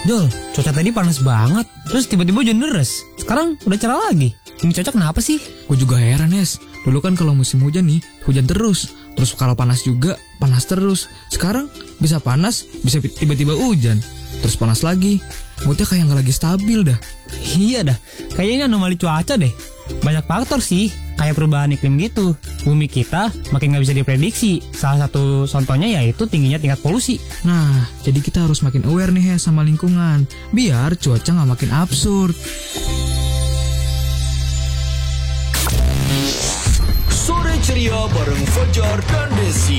Jol, cuaca tadi panas banget. Terus tiba-tiba hujan deras. Sekarang udah cerah lagi. Ini cocok kenapa sih? Gue juga heran, Yes. Dulu kan kalau musim hujan nih, hujan terus. Terus kalau panas juga, panas terus. Sekarang bisa panas, bisa tiba-tiba hujan. Terus panas lagi. Moodnya kayak gak lagi stabil dah. Iya dah, kayaknya anomali cuaca deh. Banyak faktor sih, kayak perubahan iklim gitu. Bumi kita makin gak bisa diprediksi. Salah satu contohnya yaitu tingginya tingkat polusi. Nah, jadi kita harus makin aware nih, Yes, sama lingkungan. Biar cuaca gak makin absurd. Sore ceria bareng Fajar dan Desi.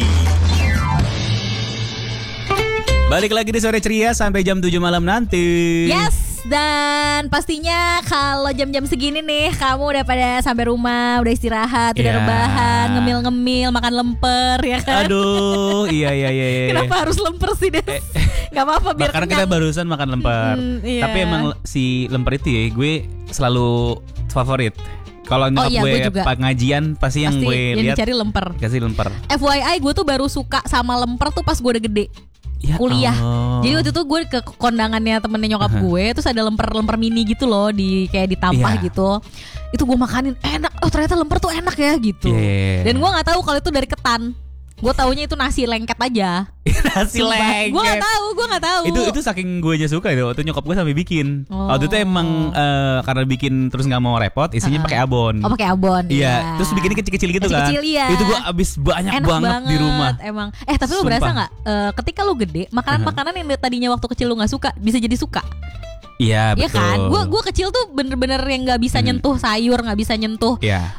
Balik lagi di Sore Ceria sampai jam 7 malam nanti. Yes, dan pastinya kalau jam-jam segini nih kamu udah pada sampai rumah, udah istirahat, udah Iya. rebahan, ngemil-ngemil, makan lemper ya kan. Aduh, iya. Kenapa harus lemper sih, Des? Gak apa-apa biar Karena kita kenyang. barusan makan lemper. Iya. Tapi emang si lemper itu ya gue selalu favorit. Kalau nyokap iya, gue gue juga. pengajian pasti yang Pasti gue yang lihat dicari lemper. kasih lemper. FYI gue tuh baru suka sama lemper tuh pas gue udah gede. Ya Kuliah. Allah. Jadi waktu itu gue ke kondangannya temennya nyokap gue, terus ada lemper mini gitu loh, di kayak ditampah Iya. gitu. Itu gue makanin enak. Oh ternyata lemper tuh enak ya gitu. Yeah. Dan gue nggak tahu kalau itu dari ketan. Gue taunya itu nasi lengket aja. Nasi lengket. Gue nggak tahu. Itu saking gue aja suka itu. Waktu nyokap gue sampai bikin. Oh. Waktu itu emang karena bikin terus nggak mau repot, isinya pakai abon. Oh pakai abon. Iya. Terus bikinnya kecil-kecil gitu kan. Kecil-kecil, iya. Itu gue abis banyak Enak banget di rumah. Emang. Tapi lu Sumpah. berasa nggak? Ketika lu gede, makanan-makanan yang tadinya waktu kecil lu nggak suka bisa jadi suka. Iya Iya betul. kan, gue kecil tuh bener-bener yang nggak bisa nyentuh sayur, nggak bisa nyentuh Iya.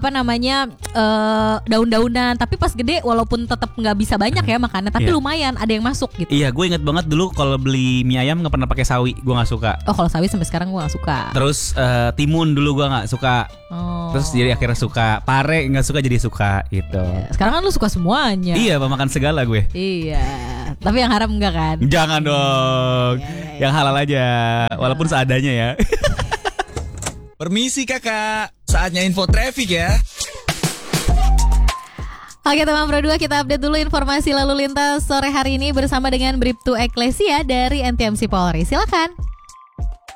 daun-daunan. Tapi pas gede, walaupun tetap nggak bisa banyak ya makannya, tapi Iya. lumayan ada yang masuk gitu. Iya, gue inget banget dulu kalau beli mie ayam nggak pernah pakai sawi, gue nggak suka. Oh kalau sawi sampai sekarang gue nggak suka. Terus timun dulu gue nggak suka. Oh. Terus jadi akhirnya suka. Pare nggak suka jadi suka gitu. Sekarang kan lu suka semuanya. Iya, pemakan segala gue. Iya. Tapi yang haram enggak kan? Jangan dong. Iya. Yang halal aja, walaupun seadanya ya. Permisi kakak, saatnya info traffic ya. Oke teman Pro 2, kita update dulu informasi lalu lintas sore hari ini bersama dengan Bribtu Eklesia dari NTMC Polri. Silakan.